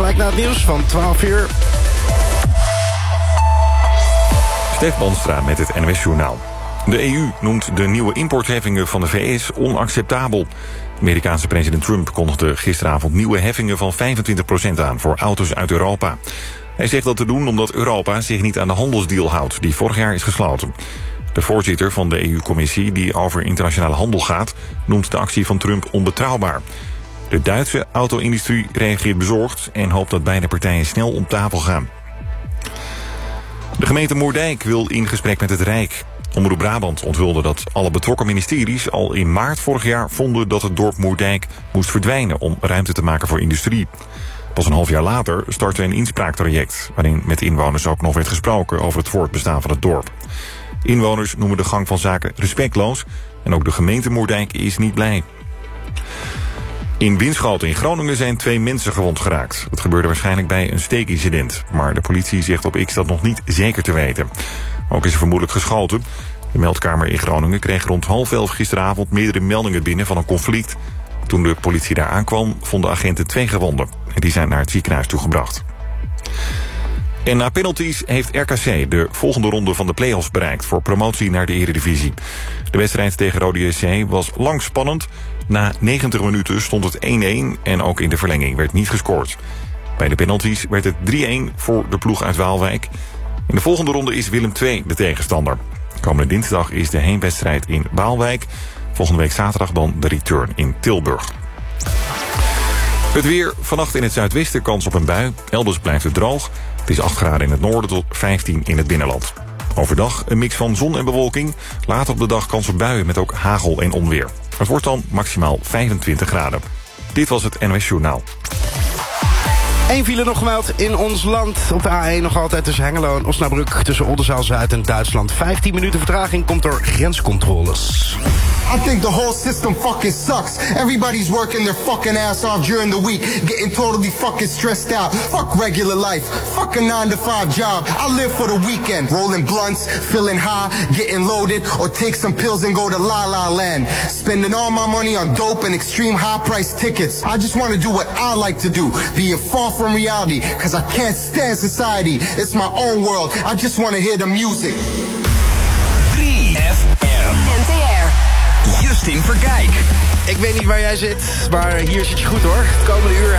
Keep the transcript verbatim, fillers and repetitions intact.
gelijk na het nieuws van twaalf uur. Stef Banstra met het N O S-journaal. De E U noemt de nieuwe importheffingen van de V S onacceptabel. Amerikaanse president Trump kondigde gisteravond nieuwe heffingen van vijfentwintig procent aan voor auto's uit Europa. Hij zegt dat te doen omdat Europa zich niet aan de handelsdeal houdt die vorig jaar is gesloten. De voorzitter van de E U-commissie, die over internationale handel gaat, noemt de actie van Trump onbetrouwbaar. De Duitse auto-industrie reageert bezorgd en hoopt dat beide partijen snel om tafel gaan. De gemeente Moerdijk wil in gesprek met het Rijk. Omroep Brabant onthulde dat alle betrokken ministeries al in maart vorig jaar vonden dat het dorp Moerdijk moest verdwijnen om ruimte te maken voor industrie. Pas een half jaar later startte een inspraaktraject waarin met inwoners ook nog werd gesproken over het voortbestaan van het dorp. Inwoners noemen de gang van zaken respectloos en ook de gemeente Moerdijk is niet blij. In Winschoten in Groningen zijn twee mensen gewond geraakt. Het gebeurde waarschijnlijk bij een steekincident, maar de politie zegt op X dat nog niet zeker te weten. Ook is er vermoedelijk geschoten. De meldkamer in Groningen kreeg rond half elf gisteravond meerdere meldingen binnen van een conflict. Toen de politie daar aankwam, vonden agenten twee gewonden. En die zijn naar het ziekenhuis toegebracht. En na penalties heeft R K C de volgende ronde van de play-offs bereikt voor promotie naar de Eredivisie. De wedstrijd tegen Rode J C was lang spannend. Na negentig minuten stond het één-één en ook in de verlenging werd niet gescoord. Bij de penalties werd het drie-één voor de ploeg uit Waalwijk. In de volgende ronde is Willem twee de tegenstander. Komende dinsdag is de heenwedstrijd in Waalwijk. Volgende week zaterdag dan de return in Tilburg. Het weer, vannacht in het zuidwesten kans op een bui. Elders blijft het droog. Het is acht graden in het noorden tot vijftien in het binnenland. Overdag een mix van zon en bewolking. Later op de dag kans op buien met ook hagel en onweer. Het wordt dan maximaal vijfentwintig graden. Dit was het N O S Journaal. Eén file nog gemeld in ons land. Op de A één nog altijd tussen Hengelo en Osnabrück. Tussen Oldenzaal-Zuid en Duitsland. vijftien minuten vertraging komt door grenscontroles. I think the whole system fucking sucks. Everybody's working their fucking ass off during the week, getting totally fucking stressed out. Fuck regular life. Fuck a nine to five job. I live for the weekend. Rolling blunts, feeling high, getting loaded, or take some pills and go to La La Land. Spending all my money on dope and extreme high price tickets. I just want to do what I like to do. Being far from reality, cause I can't stand society. It's my own world. I just want to hear the music. drie F M. N T R. Justin Verkijk. Ik weet niet waar jij zit, maar hier zit je goed hoor. Het komende uur